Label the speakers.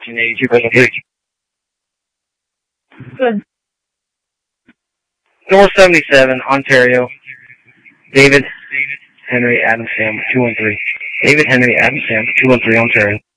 Speaker 1: 82.
Speaker 2: Good.
Speaker 1: North 77, Ontario. David Henry Adams Sam 213. David Henry Adams Sam 213, Ontario.